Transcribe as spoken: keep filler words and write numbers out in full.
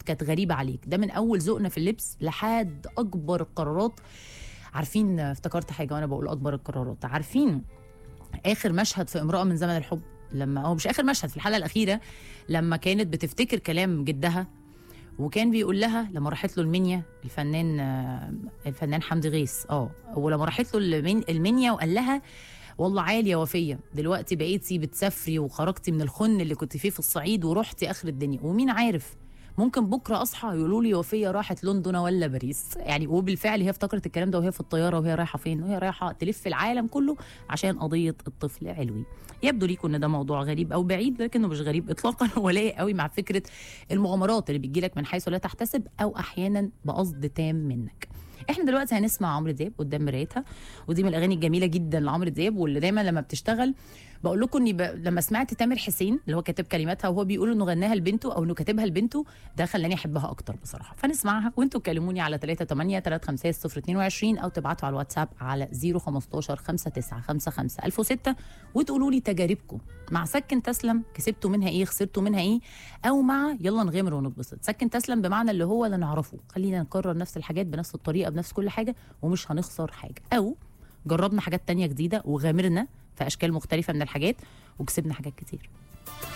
كانت غريبه عليك. ده من اول ذوقنا في اللبس لحد اكبر القرارات. عارفين، افتكرت حاجه وانا بقول اكبر القرارات، عارفين اخر مشهد في امراه من زمن الحب، لما هو مش اخر مشهد، في الحلقه الاخيره لما كانت بتفتكر كلام جدها وكان بيقول لها لما راحت له المنيا، الفنان الفنان حمدي غيث، اه ولما راحت له المن- المنيا وقال لها والله عالي يا وفيه، دلوقتي بقيتي بتسافري وخرجتي من الخن اللي كنت فيه في الصعيد ورحتي اخر الدنيا، ومين عارف ممكن بكره اصحى يقولوا لي وفيه راحت لندن ولا باريس. يعني وبالفعل هي افتكرت الكلام ده وهي في الطياره، وهي رايحه فين؟ وهي رايحه تلف العالم كله عشان قضيه الطفل علوي. يبدو ليكم ان ده موضوع غريب او بعيد، لكنه مش غريب اطلاقا، هو لايق قوي مع فكره المغامرات اللي بتجيلك من حيث لا تحتسب او احيانا بقصد تام منك. احنا دلوقتي هنسمع عمرو دياب قدام مرايتها، ودي من الاغاني الجميله جدا لعمرو دياب، واللي دايما لما بتشتغل بقول لكم اني ب... لما سمعت تامر حسين اللي هو كاتب كلماتها وهو بيقول انه غناها لبنته او انه كاتبها لبنته، ده خلاني احبها اكتر بصراحه. فنسمعها وانتوا كلموني على ثلاثة ثمانية ثلاثة خمسة صفر اثنين وعشرين او تبعتوا على الواتساب على صفر خمستاشر خمسة تسعة خمسة خمسة ألف وستة وتقولوا لي تجاربكم مع سكن تسلم، كسبتوا منها ايه، خسرتوا منها ايه، او مع يلا نغامر ونتبسط. سكن تسلم بمعنى اللي هو اللي نعرفه، خلينا نكرر نفس الحاجات بنفس الطريقه بنفس كل حاجه ومش هنخسر حاجه، او جربنا حاجات تانية جديده وغامرنا في اشكال مختلفه من الحاجات وكسبنا حاجات كتير.